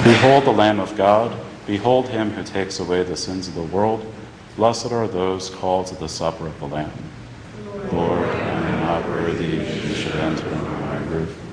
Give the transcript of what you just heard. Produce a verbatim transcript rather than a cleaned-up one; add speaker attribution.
Speaker 1: Behold the Lamb of God. Behold him who takes away the sins of the world. Blessed are those called to the supper of the Lamb. Lord, I am not worthy that you should enter under my roof,